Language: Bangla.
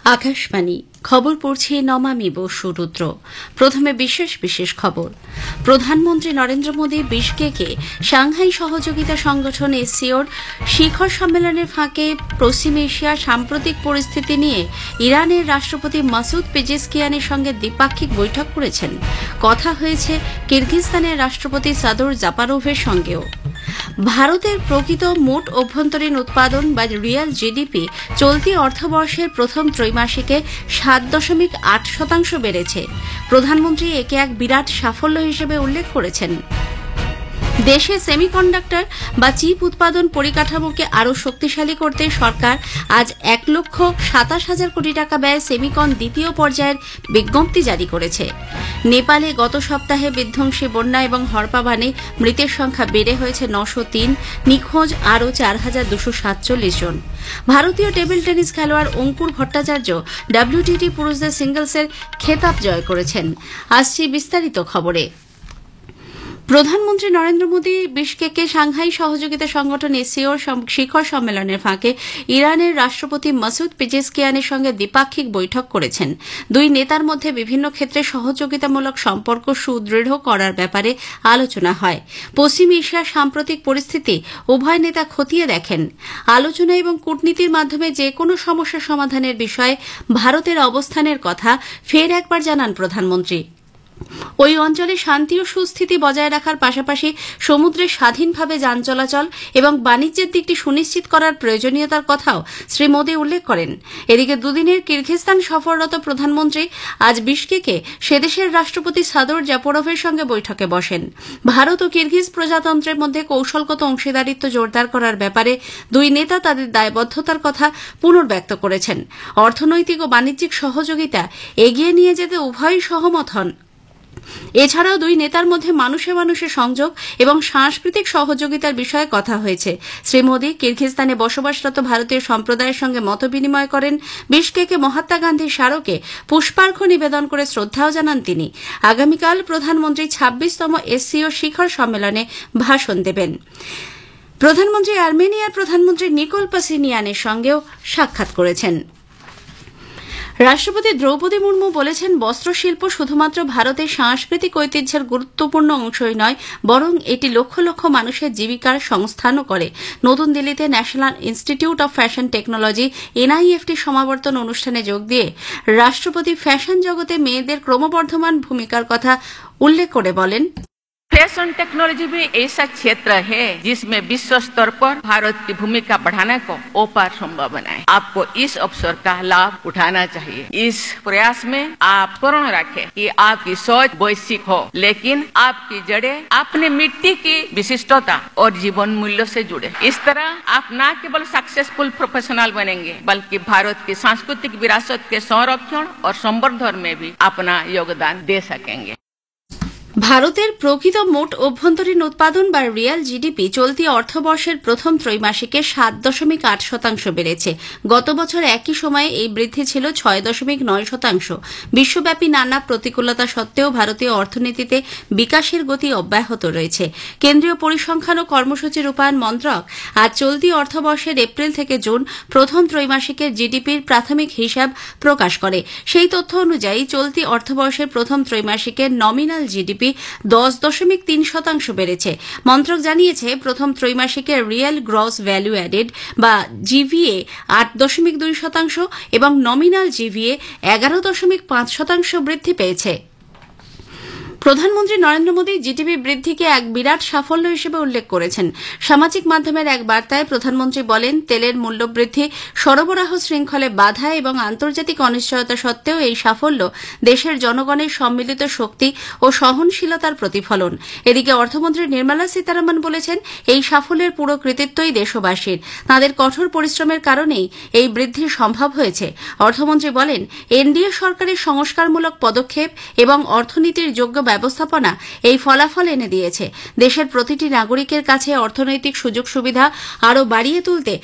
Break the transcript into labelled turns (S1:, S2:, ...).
S1: আকাশবাণী খবর পড়ছে নমামি বসু রুদ্র। প্রথমে বিশেষ বিশেষ খবর। প্রধানমন্ত্রী নরেন্দ্র মোদী বিশকেকে সাংহাই সহযোগিতা সংগঠন এসসিওর শিখর সম্মেলনের ফাঁকে পশ্চিম এশিয়ার সাম্প্রতিক পরিস্থিতি নিয়ে ইরানের রাষ্ট্রপতি মাসুদ পেজেশকিয়ানের সঙ্গে দ্বিপাক্ষিক বৈঠক করেছেন। কথা হয়েছে কিরগিজস্তানের রাষ্ট্রপতি সাদর জাপারোভের সঙ্গেও। ভারতের প্রকৃত মোট অভ্যন্তরীণ উৎপাদন বা রিয়াল জিডিপি চলতি অর্থবর্ষের প্রথম ত্রৈমাসিকে ৭.৮% বেড়েছে। প্রধানমন্ত্রী একে এক বিরাট সাফল্য হিসেবে উল্লেখ করেছেন। দেশে সেমিকন্ডাক্টর বা চিপ উৎপাদন পরিকাঠামোকে আরও শক্তিশালী করতে সরকার আজ ১,২৭,০০০ কোটি টাকা ব্যয়ে সেমিকন দ্বিতীয় পর্যায়ের বিজ্ঞপ্তি জারি করেছে। নেপালে গত সপ্তাহে বিধ্বংসী বন্যা এবং হড়পাবানে মৃতের সংখ্যা বেড়ে হয়েছে ৯০৩, নিখোঁজ আরও ৪,২৪৭ জন। ভারতীয় টেবিল টেনিস খেলোয়াড় অঙ্কুর ভট্টাচার্য ডব্লিউটিটি পুরুষদের সিঙ্গলসের খেতাব জয় করেছেন। আসছি বিস্তারিত খবরে। প্রধানমন্ত্রী নরেন্দ্র মোদী বিশকেকে সাংহাই সহযোগিতা সংগঠন এসসিওর শিখর সম্মেলনের ফাঁকে ইরানের রাষ্ট্রপতি মাসুদ পেজেশকিয়ানের সঙ্গে দ্বিপাক্ষিক বৈঠক করেছেন। দুই নেতার মধ্যে বিভিন্ন ক্ষেত্রে সহযোগিতামূলক সম্পর্ক সুদৃঢ় করার ব্যাপারে আলোচনা হয়। পশ্চিম এশিয়ার সাম্প্রতিক পরিস্থিতি উভয় নেতা খতিয়ে দেখেন। আলোচনা এবং কূটনীতির মাধ্যমে যে কোনো সমস্যা সমাধানের বিষয়ে ভারতের অবস্থানের কথা ফের একবার জানান প্রধানমন্ত্রী। ওই অঞ্চলে শান্তি ও সুস্থিতি বজায় রাখার পাশাপাশি সমুদ্রে স্বাধীনভাবে যান চলাচল এবং বাণিজ্যের দিকটি সুনিশ্চিত করার প্রয়োজনীয়তার কথাও শ্রী মোদী উল্লেখ করেন। এদিকে দুদিনের কিরগিজস্তান সফররত প্রধানমন্ত্রী আজ বিশকেকে সেদেশের রাষ্ট্রপতি সাদর জাপরোভের সঙ্গে বৈঠকে বসেন। ভারত ও কিরগিজ প্রজাতন্ত্রের মধ্যে কৌশলগত অংশীদারিত্ব জোরদার করার ব্যাপারে দুই নেতা তাদের দায়বদ্ধতার কথা পুনর্ব্যক্ত করেছেন। অর্থনৈতিক ও বাণিজ্যিক সহযোগিতা এগিয়ে নিয়ে যেতে উভয়ই সহমত হন। এছাড়াও দুই নেতার মধ্যে মানুষে মানুষে সংযোগ এবং সাংস্কৃতিক সহযোগিতার বিষয়ে কথা হয়েছে। শ্রী মোদী কিরগিজস্তানে বসবাসরত ভারতীয় সম্প্রদায়ের সঙ্গে মতবিনিময় করেন। বিশকেকে মহাত্মা গান্ধীর স্মারকে পুষ্পার্ঘ্য নিবেদন করে শ্রদ্ধাও জানান তিনি। আগামীকাল প্রধানমন্ত্রী ২৬তম এসসিও শিখর সম্মেলনে ভাষণ দেবেন। প্রধানমন্ত্রী আর্মেনিয়ার প্রধানমন্ত্রী নিকোল পাসিনিয়ানের সঙ্গেও সাক্ষাৎ করেছেন। রাষ্ট্রপতি দ্রৌপদী মুর্মু বলেছেন, বস্ত্রশিল্প শুধুমাত্র ভারতের সাংস্কৃতিক ঐতিহ্যের গুরুত্বপূর্ণ অংশই নয়, বরং এটি লক্ষ লক্ষ মানুষের জীবিকার সংস্থানও করে। নতুন দিল্লিতে national institute of fashion technology NIFT সমাবর্তন অনুষ্ঠানে যোগ দিয়ে রাষ্ট্রপতি ফ্যাশন জগতে মেয়েদের ক্রমবর্ধমান ভূমিকার কথা উল্লেখ করে বলেন,
S2: फैशन टेक्नोलॉजी भी ऐसा क्षेत्र है जिसमें विश्व स्तर पर भारत की भूमिका बढ़ाने को अपार संभावना है। आपको इस अवसर का लाभ उठाना चाहिए। इस प्रयास में आप पूर्ण रखें कि आपकी सोच वैश्विक हो, लेकिन आपकी जड़ें अपनी मिट्टी की विशिष्टता और जीवन मूल्यों से जुड़े। इस तरह आप न केवल सक्सेसफुल प्रोफेशनल बनेंगे, बल्कि भारत की सांस्कृतिक विरासत के संरक्षण और संवर्धन में भी अपना योगदान दे सकेंगे।
S1: ভারতের প্রকৃত মোট অভ্যন্তরীণ উৎপাদন বা রিয়াল জিডিপি চলতি অর্থবর্ষের প্রথম ত্রৈমাসিকে ৭.৮% বেড়েছে। গত বছর একই সময়ে এই বৃদ্ধি ছিল ৬.৯%। বিশ্বব্যাপী নানা প্রতিকূলতা সত্ত্বেও ভারতীয় অর্থনীতিতে বিকাশের গতি অব্যাহত রয়েছে। কেন্দ্রীয় পরিসংখ্যান ও কর্মসূচি রূপায়ণ মন্ত্রক আজ চলতি অর্থবর্ষের এপ্রিল থেকে জুন প্রথম ত্রৈমাসিকের জিডিপির প্রাথমিক হিসাব প্রকাশ করে। সেই তথ্য অনুযায়ী চলতি অর্থবর্ষের প্রথম ত্রৈমাসিকের নমিনাল জিডিপি 10.3% বেড়েছে। মন্ত্রক জানিয়েছে, প্রথম ত্রৈমাসিকে রিয়েল গ্রস ভ্যালু অ্যাডেড বা জিভিএ 8.2% এবং নমিনাল জিভিএ 11.5% বৃদ্ধি পেয়েছে। প্রধানমন্ত্রী নরেন্দ্র মোদী জিডিপি বৃদ্ধিকে এক বিরাট সাফল্য হিসেবে উল্লেখ করেছেন। সামাজিক মাধ্যমের এক বার্তায় প্রধানমন্ত্রী বলেন, তেলের মূল্যবৃদ্ধি, সরবরাহ শৃঙ্খলে বাধা এবং আন্তর্জাতিক অনিশ্চয়তা সত্ত্বেও এই সাফল্য দেশের জনগণের সম্মিলিত শক্তি ও সহনশীলতার প্রতিফলন। এদিকে অর্থমন্ত্রী নির্মলা সীতারামন বলেছেন, এই সাফল্যের পুরো কৃতিত্বই দেশবাসীর। তাঁদের কঠোর পরিশ্রমের কারণেই এই বৃদ্ধি সম্ভব হয়েছে। অর্থমন্ত্রী বলেন, এনডিএ সরকারের সংস্কারমূলক পদক্ষেপ এবং অর্থনীতির যোগ্য ব্যবস্থাপনা এই ফলাফল এনে দিয়েছে। দেশের প্রতিটি নাগরিকের কাছে অর্থনৈতিক সুযোগ সুবিধা আরও বাড়িয়ে তুলতে